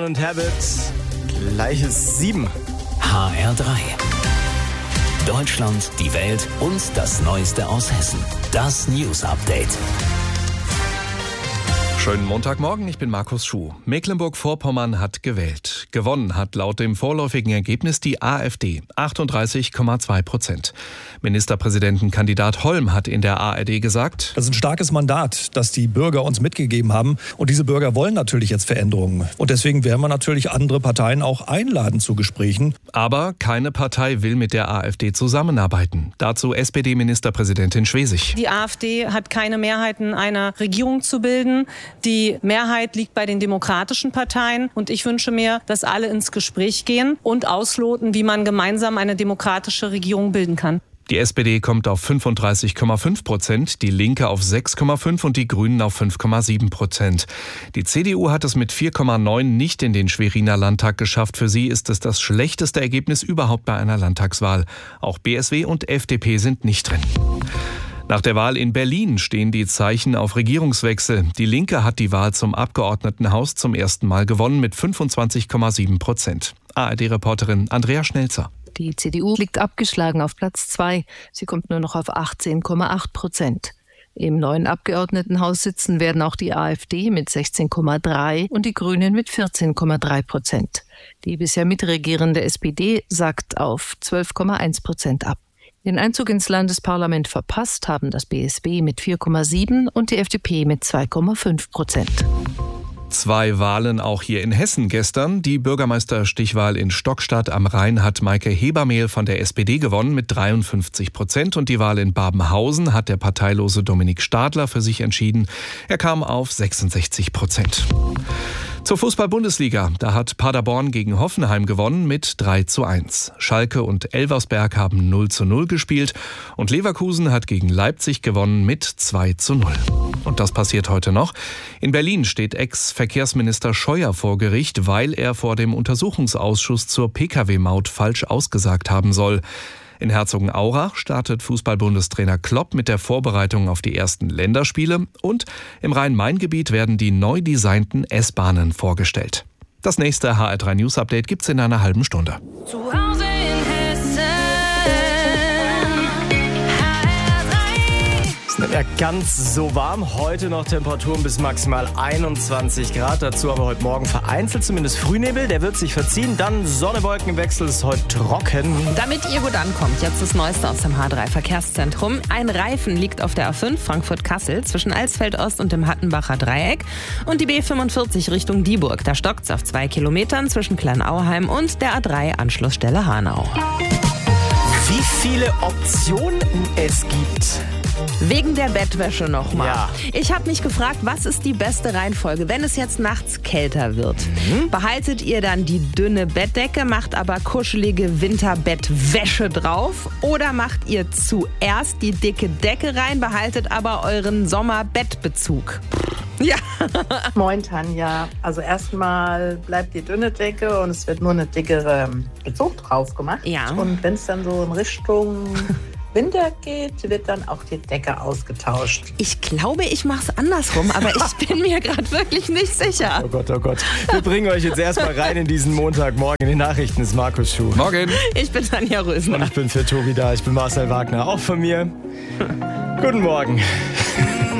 und Habit. Gleiches 7. HR3. Deutschland, die Welt und das Neueste aus Hessen. Das News Update. Schönen Montagmorgen, ich bin Markus Schuh. Mecklenburg-Vorpommern hat gewählt. Gewonnen hat laut dem vorläufigen Ergebnis die AfD, 38,2%. Ministerpräsidentenkandidat Holm hat in der ARD gesagt: Das ist ein starkes Mandat, das die Bürger uns mitgegeben haben. Und diese Bürger wollen natürlich jetzt Veränderungen. Und deswegen werden wir natürlich andere Parteien auch einladen zu Gesprächen. Aber keine Partei will mit der AfD zusammenarbeiten. Dazu SPD-Ministerpräsidentin Schwesig. Die AfD hat keine Mehrheiten, eine Regierung zu bilden. Die Mehrheit liegt bei den demokratischen Parteien. Und ich wünsche mir, dass alle ins Gespräch gehen und ausloten, wie man gemeinsam eine demokratische Regierung bilden kann. Die SPD kommt auf 35,5%, die Linke auf 6,5% und die Grünen auf 5,7%. Die CDU hat es mit 4,9% nicht in den Schweriner Landtag geschafft. Für sie ist es das schlechteste Ergebnis überhaupt bei einer Landtagswahl. Auch BSW und FDP sind nicht drin. Nach der Wahl in Berlin stehen die Zeichen auf Regierungswechsel. Die Linke hat die Wahl zum Abgeordnetenhaus zum ersten Mal gewonnen mit 25,7%. ARD-Reporterin Andrea Schnelzer. Die CDU liegt abgeschlagen auf Platz 2. Sie kommt nur noch auf 18,8%. Im neuen Abgeordnetenhaus sitzen werden auch die AfD mit 16,3% und die Grünen mit 14,3%. Die bisher mitregierende SPD sackt auf 12,1% ab. Den Einzug ins Landesparlament verpasst haben das BSW mit 4,7% und die FDP mit 2,5%. 2 Wahlen auch hier in Hessen gestern. Die Bürgermeisterstichwahl in Stockstadt am Rhein hat Maike Hebermehl von der SPD gewonnen mit 53% und die Wahl in Babenhausen hat der parteilose Dominik Stadler für sich entschieden. Er kam auf 66%. Zur Fußball-Bundesliga. Da hat Paderborn gegen Hoffenheim gewonnen mit 3:1. Schalke und Elversberg haben 0:0 gespielt und Leverkusen hat gegen Leipzig gewonnen mit 2:0. Und das passiert heute noch. In Berlin steht Ex-Verkehrsminister Scheuer vor Gericht, weil er vor dem Untersuchungsausschuss zur Pkw-Maut falsch ausgesagt haben soll. In Herzogenaurach startet Fußball-Bundestrainer Klopp mit der Vorbereitung auf die ersten Länderspiele und im Rhein-Main-Gebiet werden die neu designten S-Bahnen vorgestellt. Das nächste HR3 News Update gibt's in einer halben Stunde. Zu Hause in Hessen. Es ist nicht mehr ganz so warm. Heute noch Temperaturen bis maximal 21 Grad. Dazu aber heute Morgen vereinzelt zumindest Frühnebel. Der wird sich verziehen. Dann Sonne-Wolken-Wechsel, ist heute trocken. Damit ihr gut ankommt, jetzt das Neueste aus dem H3 Verkehrszentrum. Ein Reifen liegt auf der A5 Frankfurt-Kassel zwischen Alsfeld-Ost und dem Hattenbacher Dreieck. Und die B45 Richtung Dieburg. Da stockt's auf 2 Kilometern zwischen Kleinauheim und der A3 Anschlussstelle Hanau. Wie viele Optionen es gibt. Wegen der Bettwäsche nochmal. Ja. Ich habe mich gefragt, was ist die beste Reihenfolge, wenn es jetzt nachts kälter wird? Behaltet ihr dann die dünne Bettdecke, macht aber kuschelige Winterbettwäsche drauf? Oder macht ihr zuerst die dicke Decke rein, behaltet aber euren Sommerbettbezug? Ja. Moin Tanja, also erstmal bleibt die dünne Decke und es wird nur eine dickere Bezug drauf gemacht. Ja. Und wenn es dann so in Richtung Winter geht, wird dann auch die Decke ausgetauscht. Ich glaube, ich mache es andersrum, aber ich bin mir gerade wirklich nicht sicher. Oh Gott, oh Gott. Wir bringen euch jetzt erstmal rein in diesen Montagmorgen. In den Nachrichten ist Markus Schuh. Morgen. Ich bin Tanja Rösner. Und ich bin für Tobi da. Ich bin Marcel Wagner, auch von mir. Guten Morgen.